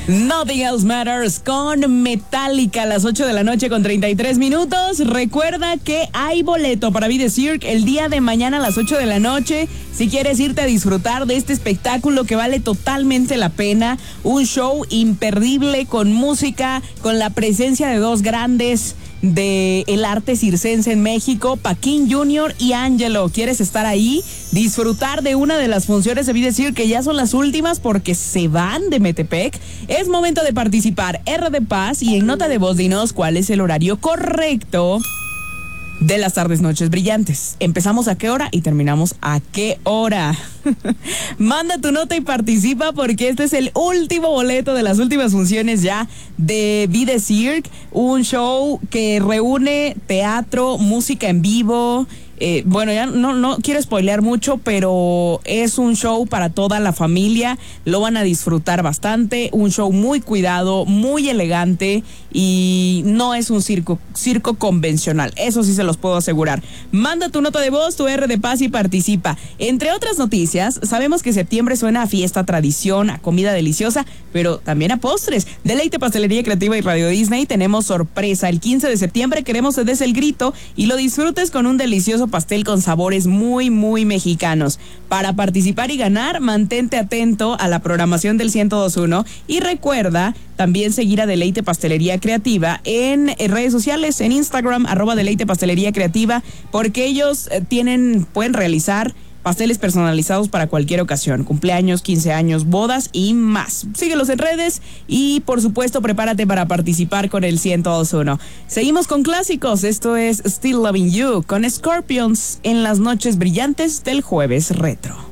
Nothing Else Matters con Metallica a las 8 de la noche con 33 minutos. Recuerda que hay boleto para Be The Cirque el día de mañana a las 8 de la noche. Si quieres irte a disfrutar de este espectáculo que vale totalmente la pena. Un show imperdible con música, con la presencia de dos grandes del arte circense en México, Paquín Jr. y Angelo. ¿Quieres estar ahí? Disfrutar de una de las funciones de Be The Cirque, que ya son las últimas porque se van de Metepec. Es momento de participar. R de Paz, y en nota de voz dinos cuál es el horario correcto de las tardes noches brillantes. ¿Empezamos a qué hora y terminamos a qué hora? Manda tu nota y participa, porque este es el último boleto de las últimas funciones ya de Be The Cirque, un show que reúne teatro, música en vivo. Bueno, ya no quiero spoilear mucho, pero es un show para toda la familia. Lo van a disfrutar bastante. Un show muy cuidado, muy elegante, y no es un circo convencional. Eso sí se los puedo asegurar. Manda tu nota de voz, tu R de Paz, y participa. Entre otras noticias, sabemos que septiembre suena a fiesta, tradición, a comida deliciosa, pero también a postres. Deleite Pastelería Creativa y Radio Disney tenemos sorpresa. El 15 de septiembre queremos que des el grito y lo disfrutes con un delicioso pastel con sabores muy, muy mexicanos. Para participar y ganar, mantente atento a la programación del 102.1 y recuerda también seguir a Deleite Pastelería Creativa en redes sociales, en Instagram, @Deleite Pastelería Creativa, porque ellos pueden realizar pasteles personalizados para cualquier ocasión, cumpleaños, 15 años, bodas y más. Síguelos en redes y, por supuesto, prepárate para participar con el 102.1. Seguimos con clásicos. Esto es Still Loving You con Scorpions en las noches brillantes del jueves retro.